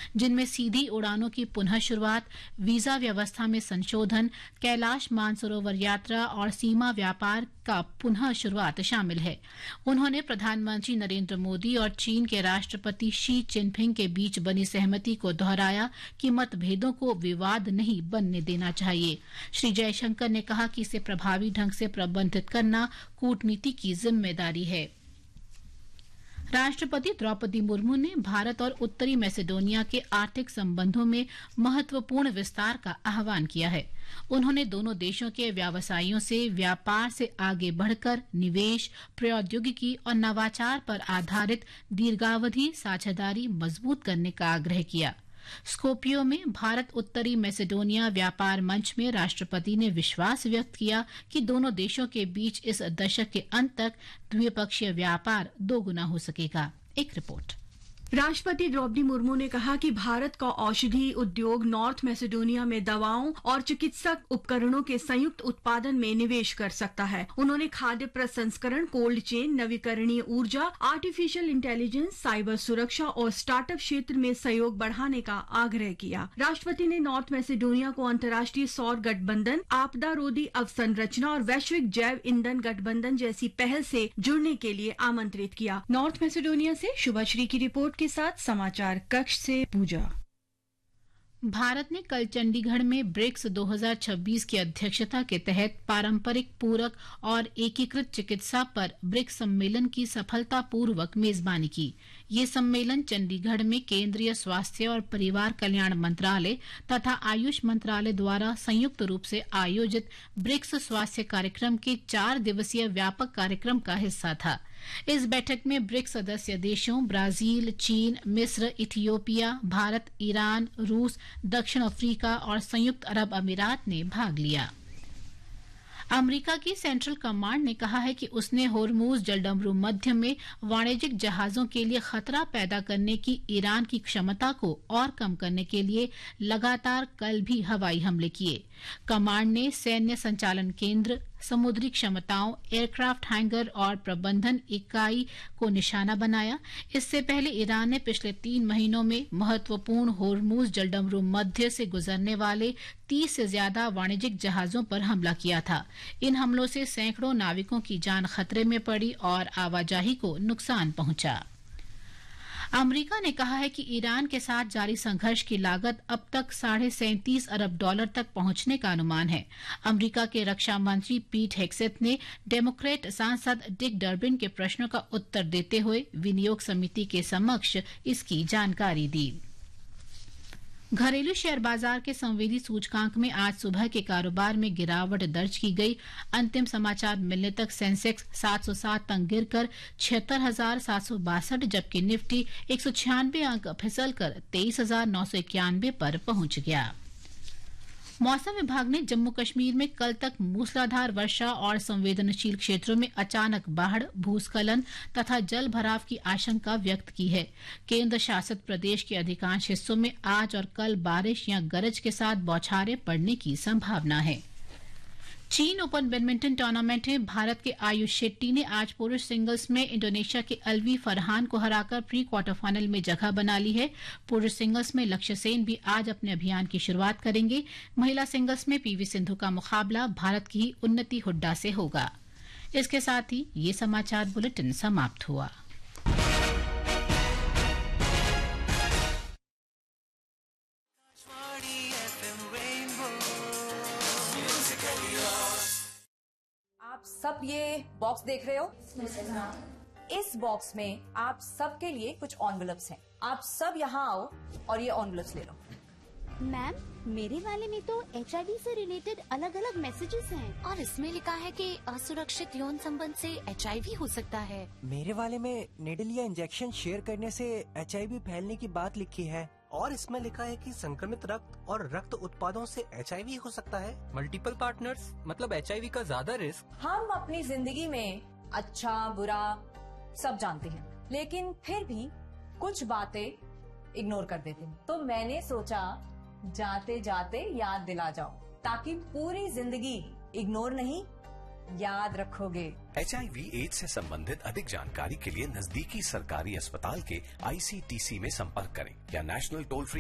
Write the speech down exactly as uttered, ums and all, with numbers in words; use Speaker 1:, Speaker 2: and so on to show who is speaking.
Speaker 1: जिनमें सीधी उड़ानों की पुनः शुरुआत, वीजा व्यवस्था में संशोधन, कैलाश मानसरोवर यात्रा और सीमा व्यापार का पुनः शुरुआत शामिल है। उन्होंने प्रधानमंत्री नरेंद्र मोदी और चीन के राष्ट्रपति शी जिनपिंग के बीच बनी सहमति को दोहराया कि मतभेदों को विवाद नहीं बनने देना चाहिए। श्री जयशंकर ने कहा कि इसे प्रभावी ढंग से प्रबंधित करना कूटनीति की जिम्मेदारी है। राष्ट्रपति द्रौपदी मुर्मू ने भारत और उत्तरी मैसेडोनिया के आर्थिक संबंधों में महत्वपूर्ण विस्तार का आह्वान किया है। उन्होंने दोनों देशों के व्यवसायियों से व्यापार से आगे बढ़कर निवेश, प्रौद्योगिकी और नवाचार पर आधारित दीर्घावधि साझेदारी मजबूत करने का आग्रह किया। स्कोपियो में भारत उत्तरी मैसेडोनिया व्यापार मंच में राष्ट्रपति ने विश्वास व्यक्त किया कि दोनों देशों के बीच इस दशक के अंत तक द्विपक्षीय व्यापार दोगुना हो सकेगा। एक रिपोर्ट।
Speaker 2: राष्ट्रपति द्रौपदी मुर्मू ने कहा कि भारत का औषधि उद्योग नॉर्थ मैसेडोनिया में दवाओं और चिकित्सक उपकरणों के संयुक्त उत्पादन में निवेश कर सकता है। उन्होंने खाद्य प्रसंस्करण, कोल्ड चेन, नवीकरणीय ऊर्जा, आर्टिफिशियल इंटेलिजेंस, साइबर सुरक्षा और स्टार्टअप क्षेत्र में सहयोग बढ़ाने का आग्रह किया। राष्ट्रपति ने नॉर्थ मैसेडोनिया को अंतर्राष्ट्रीय सौर गठबंधन, आपदा रोधी अवसंरचना और वैश्विक जैव ईंधन गठबंधन जैसी पहल से जुड़ने के लिए आमंत्रित किया। नॉर्थ मैसेडोनिया से शुभश्री की रिपोर्ट के साथ समाचार कक्ष से पूजा।
Speaker 1: भारत ने कल चंडीगढ़ में ब्रिक्स दो हज़ार छब्बीस की अध्यक्षता के तहत पारंपरिक, पूरक और एकीकृत चिकित्सा पर ब्रिक्स सम्मेलन की सफलतापूर्वक मेजबानी की। ये सम्मेलन चंडीगढ़ में केंद्रीय स्वास्थ्य और परिवार कल्याण मंत्रालय तथा आयुष मंत्रालय द्वारा संयुक्त रूप से आयोजित ब्रिक्स स्वास्थ्य कार्यक्रम के चार दिवसीय व्यापक कार्यक्रम का हिस्सा था। इस बैठक में ब्रिक्स सदस्य देशों ब्राजील, चीन, मिस्र, इथियोपिया, भारत, ईरान, रूस, दक्षिण अफ्रीका और संयुक्त अरब अमीरात ने भाग लिया। अमेरिका की सेंट्रल कमांड ने कहा है कि उसने होर्मुज जलडमरू मध्य में वाणिज्यिक जहाजों के लिए खतरा पैदा करने की ईरान की क्षमता को और कम करने के लिए लगातार कल भी हवाई हमले किए। कमांड ने सैन्य संचालन केंद्र, समुद्री क्षमताओं, एयरक्राफ्ट हैंगर और प्रबंधन इकाई को निशाना बनाया। इससे पहले ईरान ने पिछले तीन महीनों में महत्वपूर्ण होर्मुज जलडमरू मध्य से गुजरने वाले तीस से ज्यादा वाणिज्यिक जहाजों पर हमला किया था। इन हमलों से सैकड़ों नाविकों की जान खतरे में पड़ी और आवाजाही को नुकसान पहुंचा। अमेरिका ने कहा है कि ईरान के साथ जारी संघर्ष की लागत अब तक साढ़े सैंतीस अरब डॉलर तक पहुंचने का अनुमान है। अमेरिका के रक्षा मंत्री पीट हेग्सेथ ने डेमोक्रेट सांसद डिक डर्बिन के प्रश्नों का उत्तर देते हुए विनियोग समिति के समक्ष इसकी जानकारी दी। घरेलू शेयर बाजार के संवेदी सूचकांक में आज सुबह के कारोबार में गिरावट दर्ज की गई। अंतिम समाचार मिलने तक सेंसेक्स सात सौ सात अंक गिरकर छिहत्तर हजार सात सौ बासठ, जबकि निफ्टी एक सौ छियानवे अंक फिसलकर तेईस हजार नौ सौ इक्यानवे पर पहुंच गया। मौसम विभाग ने जम्मू कश्मीर में कल तक मूसलाधार वर्षा और संवेदनशील क्षेत्रों में अचानक बाढ़, भूस्खलन तथा जल भराव की आशंका व्यक्त की है। केंद्र शासित प्रदेश के अधिकांश हिस्सों में आज और कल बारिश या गरज के साथ बौछारें पड़ने की संभावना है। चीन ओपन बैडमिंटन टूर्नामेंट में भारत के आयुष शेट्टी ने आज पुरुष सिंगल्स में इंडोनेशिया के अलवी फरहान को हराकर प्री क्वार्टर फाइनल में जगह बना ली है। पुरुष सिंगल्स में लक्ष्य सेन भी आज अपने अभियान की शुरुआत करेंगे। महिला सिंगल्स में पीवी सिंधु का मुकाबला भारत की ही उन्नति हुड्डा से होगा। इसके साथ ही ये समाचार बुलेटिन समाप्त हुआ।
Speaker 3: आप सब ये बॉक्स देख रहे हो? इस बॉक्स में आप सबके लिए कुछ एनवेलप्स हैं। आप सब यहाँ आओ और ये एनवेलप्स ले लो।
Speaker 4: मैम, मेरे वाले में तो एच आई वी से रिलेटेड अलग अलग मैसेजेस हैं
Speaker 5: और इसमें लिखा है कि असुरक्षित यौन संबंध से एच आई वी हो सकता है।
Speaker 6: मेरे वाले में निडल या इंजेक्शन शेयर करने से एच आई वी फैलने की बात लिखी है
Speaker 7: और इसमें लिखा है कि संक्रमित रक्त और रक्त उत्पादों से एच आई वी हो सकता है।
Speaker 8: मल्टीपल पार्टनर्स मतलब एच आई वी का ज्यादा रिस्क।
Speaker 3: हम अपनी जिंदगी में अच्छा बुरा सब जानते हैं, लेकिन फिर भी कुछ बातें इग्नोर कर देते हैं। तो मैंने सोचा जाते जाते याद दिला जाओ, ताकि पूरी जिंदगी इग्नोर नहीं याद रखोगे।
Speaker 9: एच आई वी एड्स से संबंधित अधिक जानकारी के लिए नजदीकी सरकारी अस्पताल के आई सी टी सी में संपर्क करें या नेशनल टोल फ्री